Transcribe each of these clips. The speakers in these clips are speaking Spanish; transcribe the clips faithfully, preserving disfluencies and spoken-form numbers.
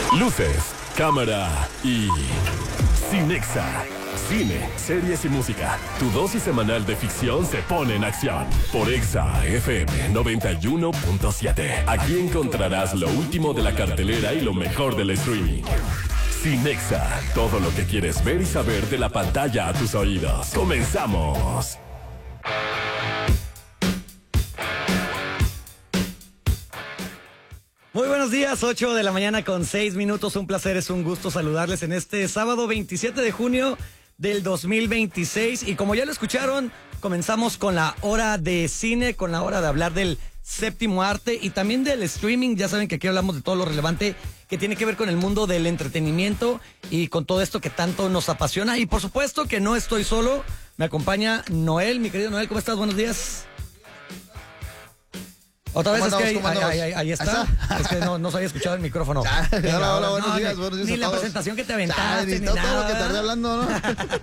Luces, cámara y... Cinexa. Cine, series y música. Tu dosis semanal de ficción se pone en acción. Por Exa F M noventa y uno punto siete. Aquí encontrarás lo último de la cartelera y lo mejor del streaming. Cinexa. Todo lo que quieres ver y saber de la pantalla a tus oídos. ¡Comenzamos! Muy buenos días, ocho de la mañana con seis minutos. Un placer, es un gusto saludarles en este sábado veintisiete de junio del dos mil veintiséis. Y como ya lo escucharon, comenzamos con la hora de cine, con la hora de hablar del séptimo arte y también del streaming. Ya saben que aquí hablamos de todo lo relevante que tiene que ver con el mundo del entretenimiento y con todo esto que tanto nos apasiona. Y por supuesto que no estoy solo, me acompaña Noel. Mi querido Noel, ¿cómo estás? Buenos días. Otra vez es que ahí, ahí, ahí, ahí está. Es que no, no se había escuchado el micrófono. Ya, Venga, hola, hola, buenos no, días, ni, buenos días ni a la todos. presentación que te aventaste, Ya, ni todo, nada. todo lo que tardé hablando, ¿no?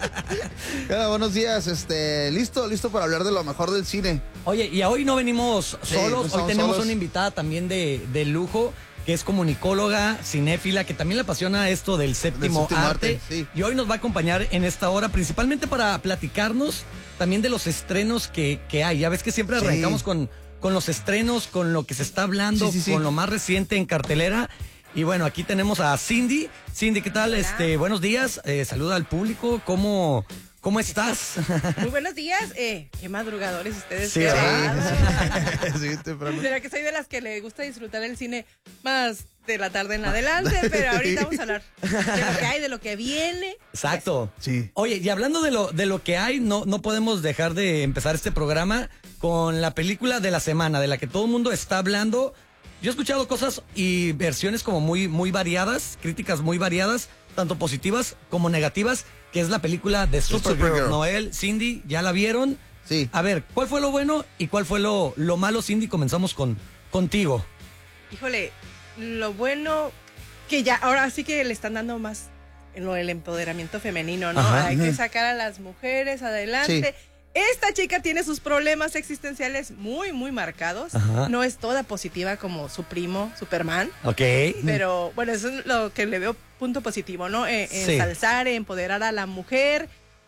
Hola, buenos días, este, listo, listo para hablar de lo mejor del cine. Oye, y hoy no venimos Sí, solos, no hoy tenemos solos. una invitada también de, de lujo, que es comunicóloga, cinéfila, que también le apasiona esto del séptimo, séptimo arte. arte, sí. Y hoy nos va a acompañar en esta hora, principalmente para platicarnos también de los estrenos que, que hay. Ya ves que siempre Sí. arrancamos con, con los estrenos, con lo que se está hablando, Sí, sí, sí. con lo más reciente en cartelera. Y bueno, aquí tenemos a Cindy. Cindy, ¿qué tal? Este, buenos días. Eh, saluda al público. ¿Cómo, cómo estás? Muy buenos días. Eh, qué madrugadores ustedes. Sí, qué ¿verdad? bárbaro. Sí, temprano. Será que soy de las que le gusta disfrutar el cine más de la tarde en adelante, pero ahorita vamos a hablar de lo que hay, de lo que viene. Exacto. Sí. Oye, y hablando de lo, de lo que hay, no, no podemos dejar de empezar este programa con la película de la semana, de la que todo el mundo está hablando. Yo he escuchado cosas y versiones como muy, muy variadas, críticas muy variadas, tanto positivas como negativas, que es la película de Supergirl. Supergirl. Noel, Cindy, ¿ya la vieron? Sí. A ver, ¿cuál fue lo bueno y cuál fue lo, lo malo, Cindy? Comenzamos con, contigo. Híjole, lo bueno que ya, ahora sí que le están dando más en lo del empoderamiento femenino, ¿no? Ajá. Hay que sacar a las mujeres adelante. Sí. Esta chica tiene sus problemas existenciales muy, muy marcados. Ajá. No es toda positiva como su primo, Superman. Ok. Pero bueno, eso es lo que le veo punto positivo, ¿no? Eh, Sí. ensalzar, empoderar a la mujer,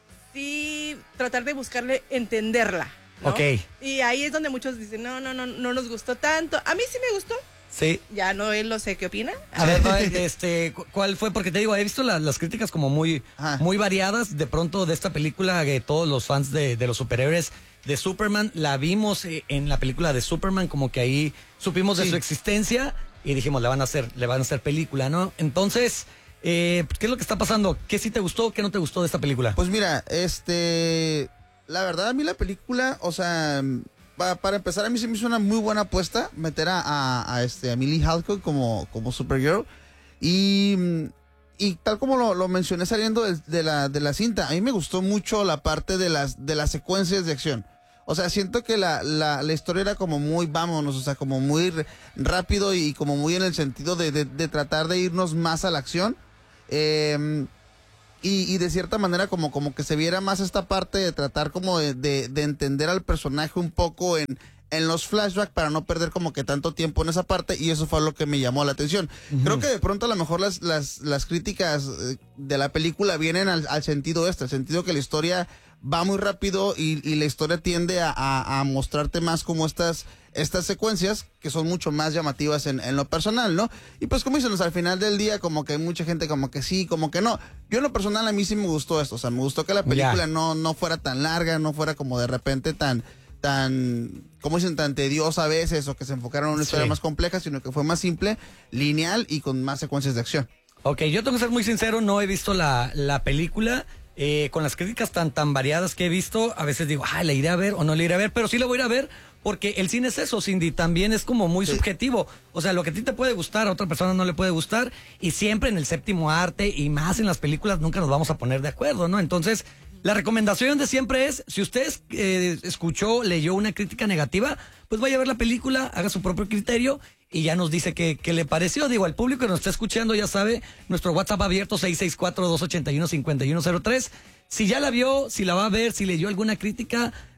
sí, tratar de buscarle entenderla, ¿no? Ok. Y ahí es donde muchos dicen, no, no, no, no nos gustó tanto. A mí sí me gustó. Sí. Ya no él lo sé qué opina. A ver, Noel, este, cu- ¿cuál fue? Porque te digo, he visto la- las críticas como muy, Ajá. muy variadas. De pronto de esta película, que todos los fans de, de los superhéroes de Superman, la vimos eh, en la película de Superman, como que ahí supimos de Sí. su existencia y dijimos, le van a hacer, le van a hacer película, ¿no? Entonces, eh, ¿qué es lo que está pasando? ¿Qué sí te gustó, qué no te gustó de esta película? Pues mira, este, la verdad a mí la película, o sea, pa- para empezar a mí se me hizo una muy buena apuesta meter a, a, a, este, a Millie Halcott como, como Supergirl y, y tal como lo, lo mencioné saliendo de, de la, de la cinta, a mí me gustó mucho la parte de las, de las secuencias de acción. O sea, siento que la, la, la historia era como muy, vámonos, o sea, como muy r- rápido y como muy en el sentido de, de, de tratar de irnos más a la acción. Eh, y, y de cierta manera como, como que se viera más esta parte de tratar como de, de, de entender al personaje un poco en, en los flashbacks para no perder como que tanto tiempo en esa parte, y eso fue lo que me llamó la atención. Ujú. Creo que de pronto a lo mejor las, las, las críticas eh, de la película vienen al, al sentido este, al sentido que la historia va muy rápido y, y la historia tiende a, a, a mostrarte más como estas, estas secuencias que son mucho más llamativas en, en lo personal, ¿no? Y pues como dicen, o sea, al final del día como que hay mucha gente como que sí, como que no. Yo en lo personal a mí sí me gustó esto, o sea, me gustó que la película Ya. no, no fuera tan larga, no fuera como de repente tan, tan, ¿cómo dicen? Tan tediosa a veces, o que se enfocaron en una Sí. historia más compleja, sino que fue más simple, lineal y con más secuencias de acción. Ok, yo tengo que ser muy sincero, no he visto la, la película. Eh, con las críticas tan tan variadas que he visto, a veces digo, ah, ¿la iré a ver o no la iré a ver? Pero sí la voy a ir a ver porque el cine es eso, Cindy, también es como muy Sí. subjetivo. O sea, lo que a ti te puede gustar, a otra persona no le puede gustar, y siempre en el séptimo arte y más en las películas nunca nos vamos a poner de acuerdo, ¿no? Entonces, la recomendación de siempre es, si usted eh, escuchó, leyó una crítica negativa, pues vaya a ver la película, haga su propio criterio y ya nos dice qué, qué le pareció. Digo, al público que nos está escuchando ya sabe, nuestro WhatsApp abierto seis seis cuatro, dos ocho uno, cinco uno cero tres. Si ya la vio, si la va a ver, si leyó alguna crítica,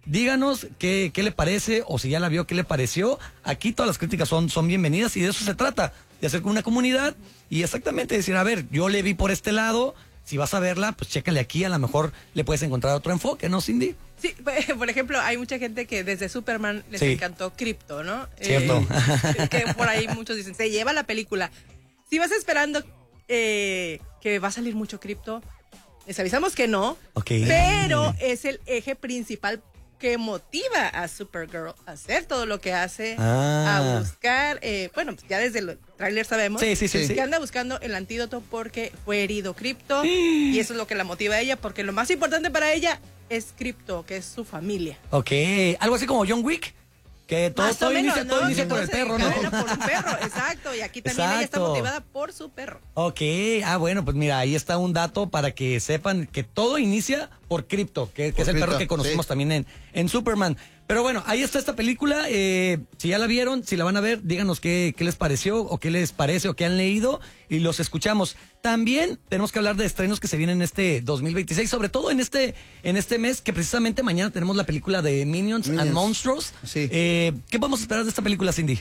díganos qué, qué le parece, o si ya la vio, qué le pareció. Aquí todas las críticas son, son bienvenidas y de eso se trata, de hacer una comunidad y exactamente decir, a ver, yo le vi por este lado, si vas a verla, pues chécale aquí, a lo mejor le puedes encontrar otro enfoque, ¿no, Cindy? Sí, por ejemplo, hay mucha gente que desde Superman les Sí. encantó Krypto, ¿no? Cierto. Eh, que por ahí muchos dicen, se lleva la película. Si vas esperando eh, que va a salir mucho Krypto, les avisamos que no, Ok. pero es el eje principal que motiva a Supergirl a hacer todo lo que hace, Ah. a buscar, eh, bueno, pues ya desde el tráiler sabemos Sí, sí, sí, sí. que anda buscando el antídoto porque fue herido Krypto y eso es lo que la motiva a ella, porque lo más importante para ella es Krypto, que es su familia. Ok, algo así como John Wick, que todo, Más o todo menos, inicia, todo ¿no? inicia Que por el se perro, ¿no? desencadena por un perro, exacto. Y aquí también ella está Exacto. motivada por su perro. Ok, ah bueno, pues mira, ahí está un dato para que sepan que todo inicia por Krypto, que, que Por es el Krypto, perro que conocimos sí. también en, en Superman. Pero bueno, ahí está esta película, eh, si ya la vieron, si la van a ver, díganos qué, qué les pareció o qué les parece o qué han leído y los escuchamos. También tenemos que hablar de estrenos que se vienen en este dos mil veintiséis, sobre todo en este, en este mes, que precisamente mañana tenemos la película de Minions, Minions. and Monsters. Sí. Eh, ¿Qué podemos esperar de esta película, Cindy?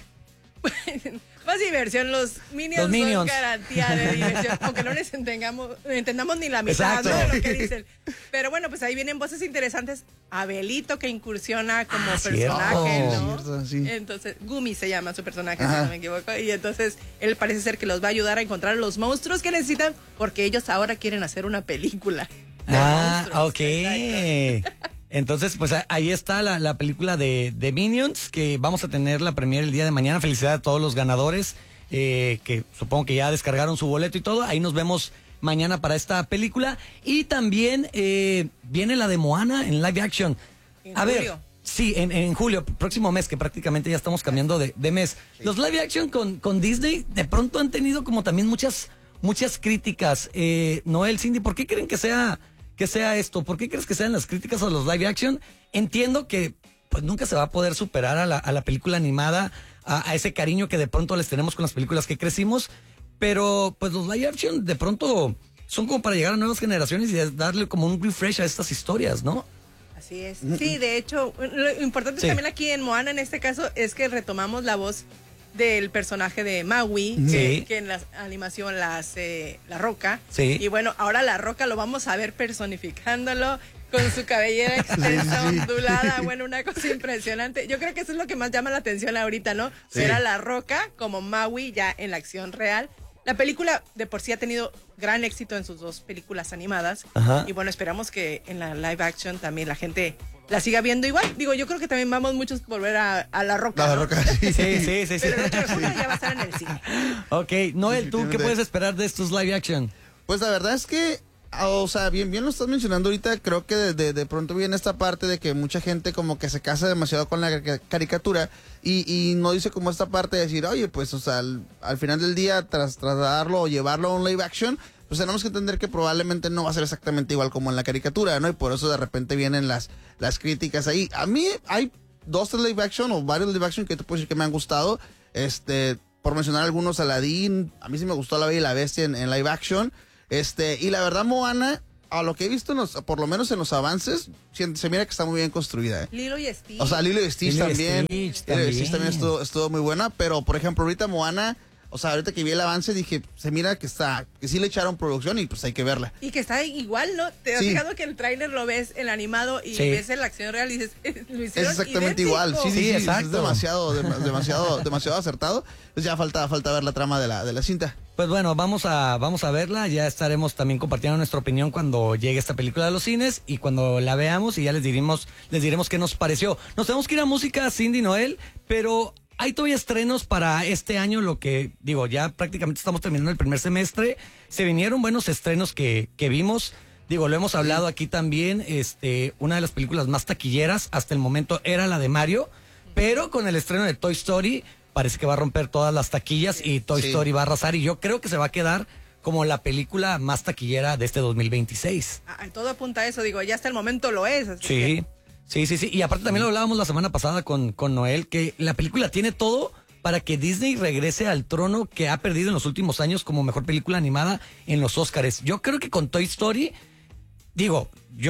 Más diversión, los Minions, Los Minions. son garantía de diversión, aunque no les entendamos, entendamos ni la mitad, Exacto. ¿no? de lo que dicen. Pero bueno, pues ahí vienen voces interesantes. Abelito, que incursiona como Ah, personaje, cierto. ¿no? Cierto, sí. Entonces, Gumi se llama su personaje, Ajá. si no me equivoco. Y entonces, él parece ser que los va a ayudar a encontrar los monstruos que necesitan, porque ellos ahora quieren hacer una película. de Ah, monstruos. ok. Exacto. Entonces, pues a- ahí está la, la película de, de Minions, que vamos a tener la premiere el día de mañana. Felicidades a todos los ganadores, eh, que supongo que ya descargaron su boleto y todo. Ahí nos vemos mañana para esta película. Y también eh, viene la de Moana en live action. En a ver, julio. sí, en, en julio, próximo mes, que prácticamente ya estamos cambiando de, de mes. Los live action con, con Disney de pronto han tenido como también muchas, muchas críticas. Eh, Noel, Cindy, ¿por qué creen que sea... que sea esto? ¿Por qué crees que sean las críticas a los live action? Entiendo que pues nunca se va a poder superar a la, a la película animada, a, a ese cariño que de pronto les tenemos con las películas que crecimos, pero pues los live action de pronto son como para llegar a nuevas generaciones y darle como un refresh a estas historias, ¿no? Así es. Sí, de hecho, lo importante Sí. también aquí en Moana, en este caso, es que retomamos la voz del personaje de Maui, Sí. que, que en la animación la hace La Roca. Sí. Y bueno, ahora La Roca lo vamos a ver personificándolo con su cabellera extensa, ondulada, bueno, una cosa impresionante. Yo creo que eso es lo que más llama la atención ahorita, ¿no? Sí. Ver a La Roca como Maui ya en la acción real. La película de por sí ha tenido gran éxito en sus dos películas animadas. Ajá. Y bueno, esperamos que en la live action también la gente la siga viendo igual. Digo, yo creo que también vamos muchos a volver a, a La Roca. La ¿no? Roca, sí. Sí, sí, sí, sí. Pero el otro uno ya va a estar en el cine. Ok, Noel, ¿tú qué Definitivamente. puedes esperar de estos live action? Pues la verdad es que, ah, o sea, bien, bien lo estás mencionando ahorita, creo que de, de, de pronto viene esta parte de que mucha gente como que se casa demasiado con la ca- caricatura y, y no dice como esta parte de decir, oye, pues, o sea, al, al final del día, tras trasladarlo o llevarlo a un live action, pues tenemos que entender que probablemente no va a ser exactamente igual como en la caricatura, ¿no? Y por eso de repente vienen las, las críticas ahí. A mí hay dos tres live action o varios live action que te puedo decir que me han gustado. Este, por mencionar algunos, Aladdin, a mí sí me gustó La Bella y la Bestia en, en live action. Este, y la verdad, Moana, a lo que he visto, en los- por lo menos en los avances, se, se mira que está muy bien construida. ¿eh? Lilo y Stitch. O sea, Lilo y Stitch Lilo y también. Stitch Lilo y también. Stitch también estuvo, estuvo muy buena, pero por ejemplo, ahorita Moana, o sea, ahorita que vi el avance dije, se mira que está, que sí le echaron producción y pues hay que verla. Y que está igual, ¿no? ¿Te has Sí. fijado que el tráiler lo ves el animado y Sí. ves en la acción real y dices, lo Es hicieron exactamente idéntico? igual, sí, sí, Sí, sí, exacto. es demasiado, dem- demasiado, demasiado acertado. Pues ya falta, falta ver la trama de la, de la cinta. Pues bueno, vamos a, vamos a verla, ya estaremos también compartiendo nuestra opinión cuando llegue esta película a los cines y cuando la veamos y ya les diremos, les diremos qué nos pareció. Nos tenemos que ir a música, Cindy, Noel, pero hay todavía estrenos para este año, lo que digo, ya prácticamente estamos terminando el primer semestre, se vinieron buenos estrenos que, que vimos. Digo, lo hemos hablado aquí también, este, una de las películas más taquilleras hasta el momento era la de Mario, pero con el estreno de Toy Story parece que va a romper todas las taquillas y Toy Sí. Story va a arrasar y yo creo que se va a quedar como la película más taquillera de este dos mil veintiséis. Ah, todo apunta a eso, digo, ya hasta el momento lo es. Así Sí, que- sí, sí, sí. Y aparte también lo hablábamos la semana pasada con, con Noel, que la película tiene todo para que Disney regrese al trono que ha perdido en los últimos años como mejor película animada en los Óscares. Yo creo que con Toy Story, digo, yo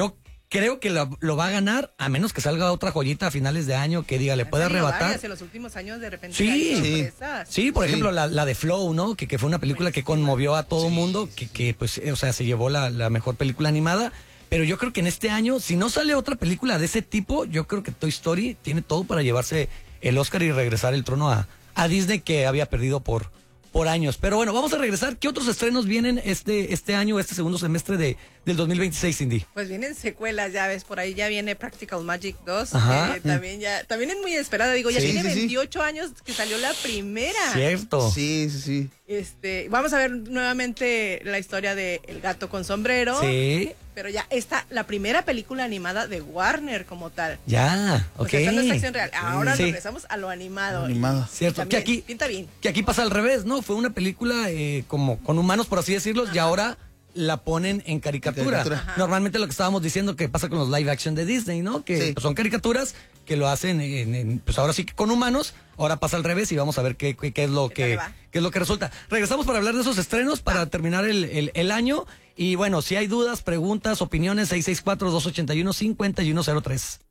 creo que lo, lo va a ganar, a menos que salga otra joyita a finales de año que diga, le puede arrebatar. Varias, en los últimos años de repente Sí, hay sí. sorpresas. Sí, por Sí. ejemplo, la, la de Flow, ¿no? Que, que fue una película que conmovió a todo mundo, que, que pues, o sea, se llevó la, la mejor película animada. Pero yo creo que en este año, si no sale otra película de ese tipo, yo creo que Toy Story tiene todo para llevarse el Oscar y regresar el trono a, a Disney, que había perdido por, por años. Pero bueno, vamos a regresar. ¿Qué otros estrenos vienen este, este año, este segundo semestre de, del dos mil veintiséis, Cindy? Pues vienen secuelas, ya ves, por ahí ya viene Practical Magic dos, Ajá. que también ya, también es muy esperada, digo, ya Sí, tiene sí, sí. veintiocho años que salió la primera. Cierto. Sí, sí, sí. Este, vamos a ver nuevamente la historia de El gato con sombrero. Sí, Pero ya está la primera película animada de Warner como tal. ya, ok. O sea, esta no es acción real. Ahora Sí. regresamos a lo animado. Animado. Y Cierto, que también aquí, pinta bien. que aquí pasa al revés, ¿no? Fue una película eh, como con humanos, por así decirlo, y ahora la ponen en caricatura. Caricatura. Ajá. Normalmente lo que estábamos diciendo que pasa con los live action de Disney, ¿no? Que Sí. pues, son caricaturas que lo hacen en, en- pues ahora sí que con humanos, ahora pasa al revés y vamos a ver qué, qué, qué es lo ¿Qué que, tal va? qué es lo que resulta. Regresamos para hablar de esos estrenos, para terminar el, el, el año. Y bueno, si hay dudas, preguntas, opiniones, seis seis cuatro, dos ocho uno, cinco uno cero tres.